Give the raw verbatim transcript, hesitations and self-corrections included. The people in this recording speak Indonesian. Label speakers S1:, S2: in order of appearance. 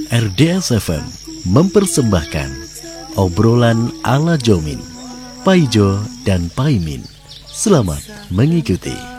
S1: R D S F M mempersembahkan obrolan ala Jomin, Paijo dan Paimin. Selamat mengikuti.